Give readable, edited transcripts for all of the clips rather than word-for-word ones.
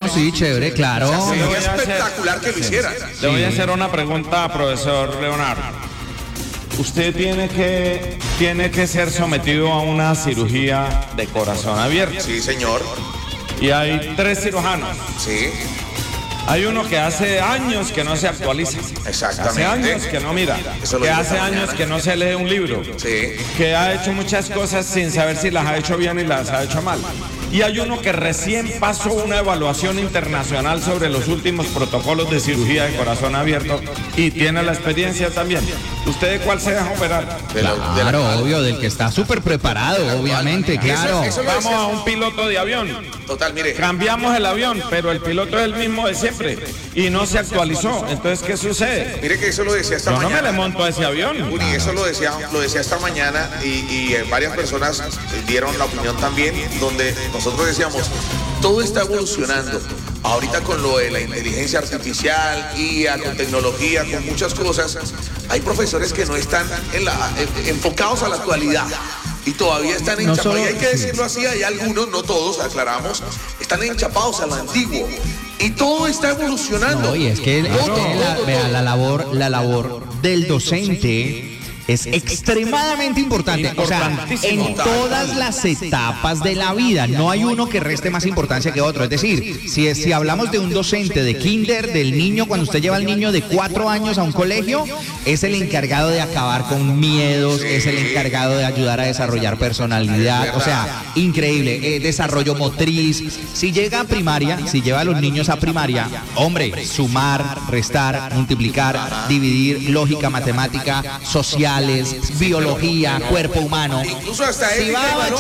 sí, chévere, claro. Sería espectacular que lo hiciera. Le voy a hacer una pregunta, profesor Leonardo. Usted tiene que ser sometido a una cirugía de corazón abierto. Sí, señor. Y hay 3 cirujanos. Sí. Hay uno que hace años que no se actualiza. Exactamente. Hace años que no mira. Eso lo Que dijo hace esta años mañana. que no se lee un libro. Sí. Que ha hecho muchas cosas sin saber si las ha hecho bien y las ha hecho mal. Y hay uno que recién pasó una evaluación internacional sobre los últimos protocolos de cirugía de corazón abierto y tiene la experiencia también. ¿Usted de cuál se deja operar? Claro, obvio, del que está súper preparado, obviamente, claro. Eso lo Vamos decía. a un piloto de avión. Total, mire. Cambiamos el avión, pero el piloto es el mismo de siempre y no se actualizó. Entonces, ¿qué sucede? Mire que eso lo decía esta Yo no mañana. me le monto a ese avión. Uri, eso lo decía esta mañana y varias personas dieron la opinión también, donde nosotros decíamos, todo está evolucionando. Ahorita con lo de la inteligencia artificial, IA, con tecnología, con muchas cosas, hay profesores que no están enfocados a la actualidad. Y todavía están enchapados, y hay que decirlo así, hay algunos, no todos, aclaramos, están enchapados a lo antiguo. Y todo está evolucionando. No, y es que vea, la labor del docente es extremadamente importante. O sea, en todas las etapas de la vida no hay uno que reste más importancia que otro. Es decir, si hablamos de un docente de kinder, del niño, cuando usted lleva al niño de 4 años a un colegio, es el encargado de acabar con miedos, es el encargado de ayudar a desarrollar personalidad. O sea, increíble, desarrollo motriz. Si llega a primaria, si lleva a los niños a primaria, hombre, sumar, restar, multiplicar, dividir, lógica, matemática, social, biología, cuerpo humano. Incluso hasta si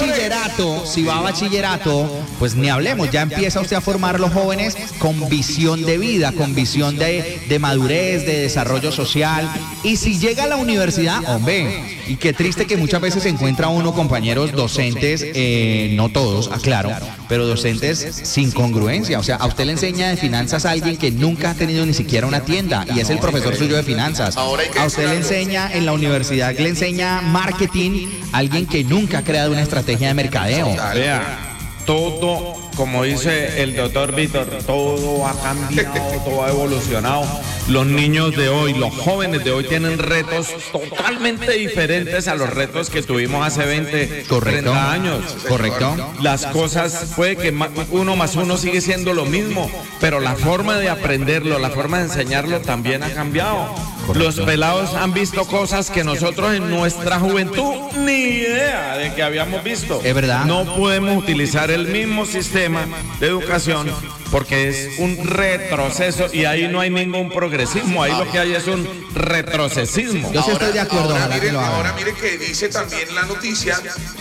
va a bachillerato, pues ni hablemos, ya empieza usted a formar los jóvenes con visión de vida, con visión de madurez, de desarrollo social. Y si llega a la universidad, hombre, y qué triste que muchas veces se encuentra uno compañeros docentes, no todos, aclaro, pero docentes sin congruencia. O sea, a usted le enseña de finanzas a alguien que nunca ha tenido ni siquiera una tienda y es el profesor suyo de finanzas. A usted le enseña en la universidad, le enseña marketing a alguien que nunca ha creado una estrategia de mercadeo. Vea, todo, como dice el doctor Víctor, todo ha cambiado, todo ha evolucionado. Los niños de hoy, los jóvenes de hoy tienen retos totalmente diferentes a los retos que tuvimos hace 20, 30 años. Correcto. Las cosas, puede que 1 más 1 sigue siendo lo mismo, pero la forma de aprenderlo, la forma de enseñarlo también ha cambiado. Los pelados han visto cosas que nosotros en nuestra juventud ni idea de que habíamos visto. Es verdad. No podemos utilizar el mismo sistema de educación porque es un retroceso y ahí no hay ningún progresismo, ahí lo que hay es un retrocesismo. Yo sí estoy de acuerdo. Ahora mire que dice también la noticia,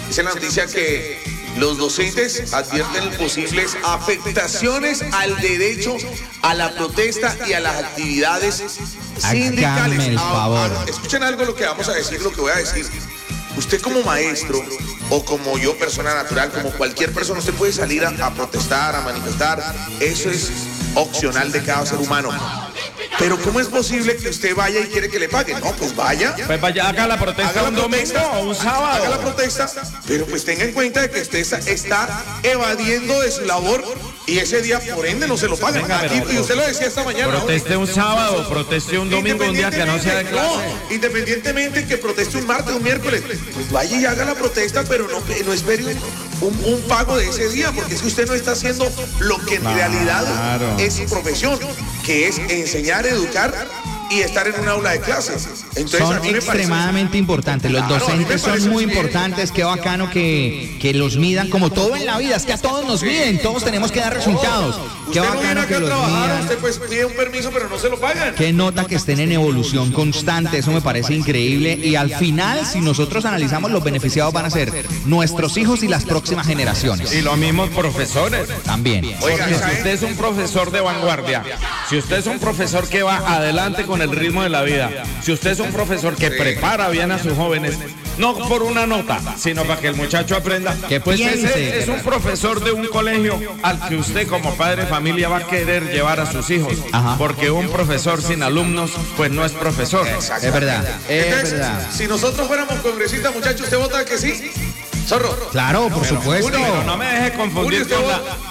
que los docentes advierten posibles afectaciones al derecho a la protesta y a las actividades sindicales. Hágame el favor. Escuchen algo lo que vamos a decir, lo que voy a decir. Usted como maestro o como yo, persona natural, como cualquier persona, usted puede salir a protestar, a manifestar. Eso es opcional de cada ser humano. Pero ¿cómo es posible que usted vaya y quiere que le paguen? No, pues vaya. Pues vaya, haga la protesta un domingo o un sábado. Haga la protesta, pero pues tenga en cuenta de que usted está evadiendo de su labor y ese día, por ende, no se lo pagan. Venga, Y usted lo decía esta mañana. Proteste un sábado, proteste un domingo, un día que no sea de clase. No, independientemente que proteste un martes, un miércoles, pues vaya y haga la protesta, pero no espere un pago de ese día, porque es que usted no está haciendo lo que en realidad es su profesión, que es enseñar, educar y estar en un aula de clases. Entonces, son extremadamente importantes. Los docentes son muy importantes. Qué bacano que los midan, como todo en la vida. Es que a todos nos miden, todos tenemos que dar resultados. Qué bacano que los midan. Usted pues pide un permiso, pero no se lo pagan. Qué nota que estén en evolución constante. Eso me parece increíble. Y al final, si nosotros analizamos, los beneficiados van a ser nuestros hijos y las próximas generaciones. Y los mismos profesores. También. Porque si usted es un profesor de vanguardia, si usted es un profesor que va adelante con el ritmo de la vida, si usted es un profesor que prepara bien a sus jóvenes, no por una nota, sino para que el muchacho aprenda, que pues piense, ese es un profesor de un colegio al que usted como padre de familia va a querer llevar a sus hijos. Ajá. Porque un profesor sin alumnos, pues no es profesor. Es verdad, es Entonces, verdad. Si nosotros fuéramos congresistas, muchachos, ¿usted vota que sí? Zorro. Claro, por supuesto. Pero no me deje confundir Julio, con usted la... vota.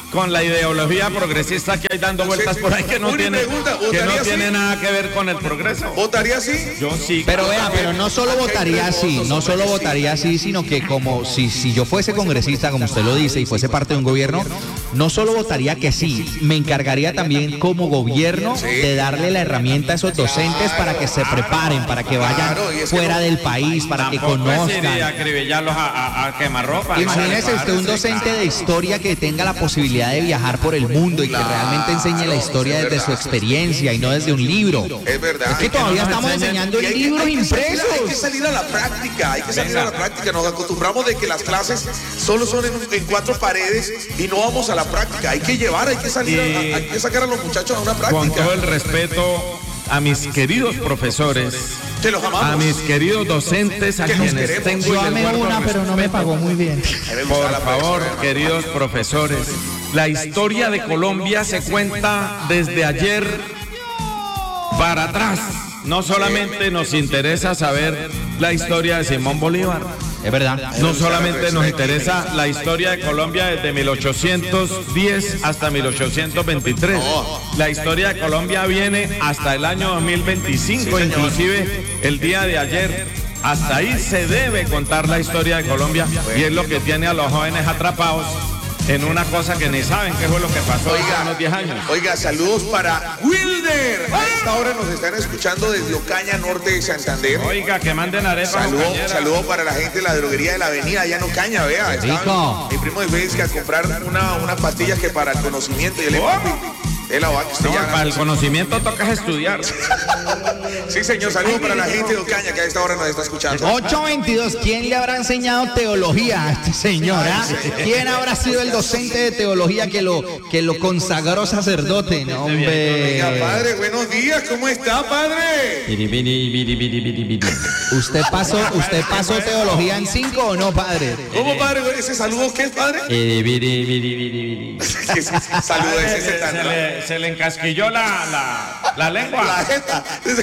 con la ideología progresista que hay dando vueltas por ahí que no tiene nada que ver con el progreso. ¿Votaría sí? Yo sí. Pero vea, pero no solo votaría así, sino que como si yo fuese congresista, como usted lo dice, y fuese parte de un gobierno, no solo votaría que sí, me encargaría también como gobierno de darle la herramienta a esos docentes para que se preparen, para que vayan fuera del país, para que conozcan. Acribillarlos a quemarropa. Imagínese usted un docente de historia que tenga la posibilidad de viajar por el mundo y que realmente enseñe la historia desde su experiencia y no desde un libro. Es verdad. Es que todavía estamos enseñando en libros impresos. Hay que salir a la práctica, Nos acostumbramos de que las clases solo son en 4 paredes y no vamos a la práctica. Hay que llevar, hay que salir, hay que sacar a los muchachos a una práctica. Con todo el respeto a mis queridos profesores, que los amamos, a mis queridos docentes, a quienes tengo. Yo amé una, pero no me pagó muy bien. Por favor, queridos profesores, la historia de Colombia se cuenta desde ayer para atrás. No solamente nos interesa saber la historia de Simón Bolívar. Es verdad. No solamente nos interesa la historia de Colombia desde 1810 hasta 1823. La historia de Colombia viene hasta el año 2025, inclusive el día de ayer. Hasta ahí se debe contar la historia de Colombia y es lo que tiene a los jóvenes atrapados en una cosa que ni saben qué fue lo que pasó hace unos 10 años. Oiga, saludos para Wilder. A esta hora nos están escuchando desde Ocaña, norte de Santander. Oiga, que manden arepas. Saludos para la gente de la droguería de la avenida allá en Ocaña, vea. Mi primo de Félix que a comprar unas pastillas que para el conocimiento y el para el conocimiento tocas estudiar. Sí, señor, saludos para la gente de Ocaña que a esta hora nos está escuchando. 8:22, ¿quién le habrá enseñado teología a este señor? ¿Quién habrá sido el docente de teología que lo consagró sacerdote? No, hombre. Oiga, padre, buenos días, ¿cómo está, padre? ¿Usted pasó teología en 5 o no, padre? ¿Cómo, padre? ¿Ese saludo qué es, padre? Saludo ese se le encasquilló la lengua. La jeta.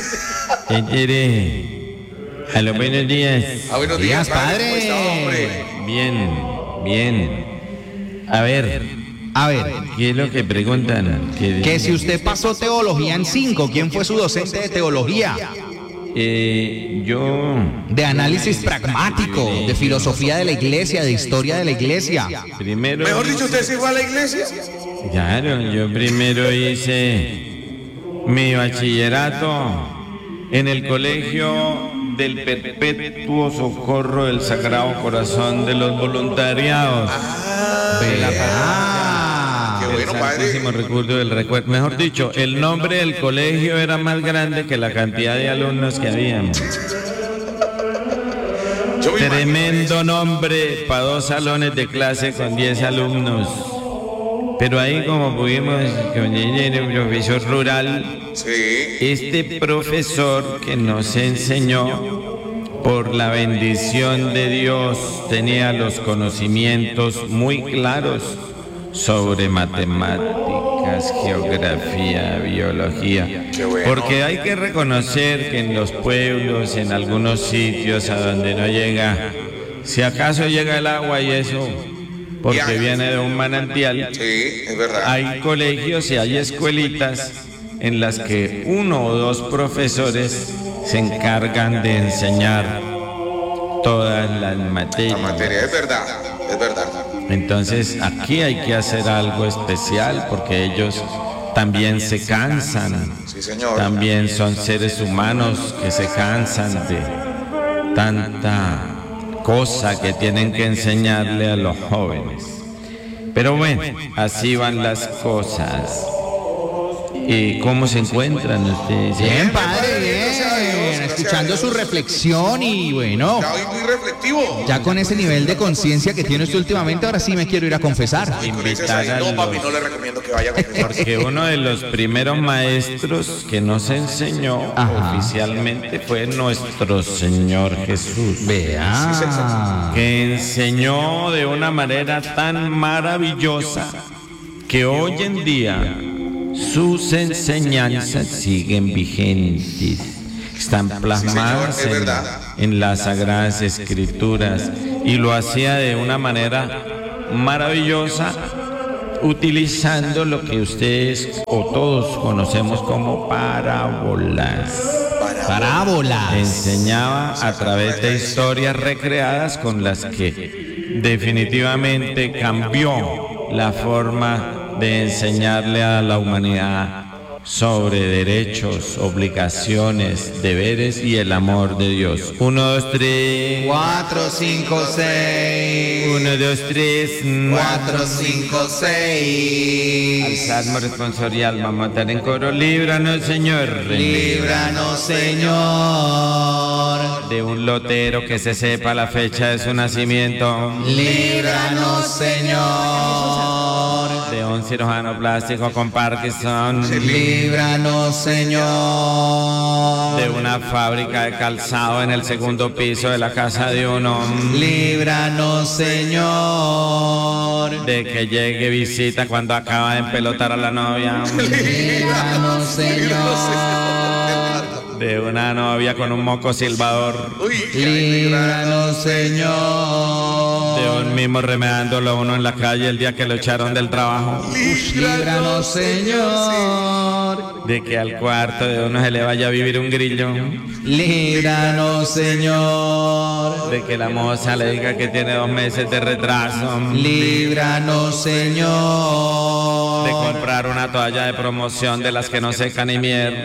A los buenos días. Buenos días, padre. ¿Cómo está, hombre? Bien. A ver, ¿qué es lo que preguntan? Que si usted pasó teología en 5, ¿quién fue su docente de teología? Yo... De análisis pragmático, de filosofía de la iglesia, de historia de la iglesia. Primero... Mejor dicho, ¿usted se fue a la iglesia? Claro, yo primero hice mi bachillerato en el colegio del Perpetuo Socorro del Sagrado Corazón de los Voluntariados de la parroquia. Qué bueno, Santísimo Recurso del Recuerdo. Mejor dicho, el nombre del colegio era más grande que la cantidad de alumnos que habíamos. Tremendo nombre para 2 salones de clase con 10 alumnos. Pero ahí como pudimos, con el profesor rural, este profesor que nos enseñó, por la bendición de Dios, tenía los conocimientos muy claros sobre matemáticas, geografía, biología. Porque hay que reconocer que en los pueblos, en algunos sitios a donde no llega, si acaso llega el agua y eso... porque viene de un manantial, es verdad. Hay colegios y hay escuelitas en las que 1 o 2 profesores se encargan de enseñar todas las materias. La materia, es verdad. Entonces aquí hay que hacer algo especial porque ellos también se cansan. Sí, señor. También son seres humanos que se cansan de tanta cosa que tienen que enseñarle a los jóvenes. Pero bueno, así van las cosas. ¿Y cómo se encuentran ustedes? Bien, padre, bien. Escuchando su reflexión y bueno. Está muy reflectivo. Ya con ese nivel de conciencia que tiene usted últimamente, ahora sí me quiero ir a confesar. No, papi, no le recomiendo que vaya a confesar. Porque uno de los primeros maestros que nos enseñó oficialmente fue nuestro Señor Jesús. Vea. Que enseñó de una manera tan maravillosa que hoy en día sus enseñanzas siguen vigentes, están plasmadas en las Sagradas Escrituras, y lo hacía de una manera maravillosa, utilizando lo que ustedes o todos conocemos como parábolas. Parábolas. Enseñaba a través de historias recreadas con las que definitivamente cambió la forma de enseñarle a la humanidad sobre derechos, obligaciones, deberes y el amor de Dios. 1, 2, 3. 4, 5, 6. 1, 2, 3. 4, 5, 6. Al salmo responsorial vamos a estar en coro. Líbranos, Señor. Líbranos, Señor. De un lotero que se sepa la fecha de su nacimiento. Líbranos, Señor. De un cirujano plástico con Parkinson. Líbranos, Señor. De una fábrica de calzado en el segundo piso de la casa de uno. Líbranos, Señor. De que llegue visita cuando acaba de empelotar a la novia. Líbranos, Señor. De una novia con un moco silbador. Líbranos, Señor. De un mismo remedándolo a uno en la calle el día que lo echaron del trabajo. Líbranos, Señor. De que al cuarto de uno se le vaya a vivir un grillo. Líbranos, Señor. De que la moza le diga que tiene 2 meses de retraso. Líbranos, Señor. De comprar una toalla de promoción de las que no secan ni mierda.